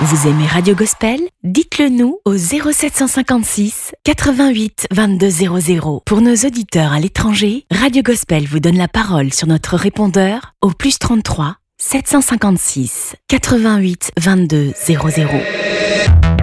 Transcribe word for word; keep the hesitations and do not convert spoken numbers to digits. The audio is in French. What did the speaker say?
Vous aimez Radio Gospel? Dites-le nous au zéro sept cent cinquante-six quatre-vingt-huit vingt-deux zéro zéro. Pour nos auditeurs à l'étranger, Radio Gospel vous donne la parole sur notre répondeur au plus trente-trois sept cent cinquante-six quatre-vingt-huit vingt-deux zéro zéro.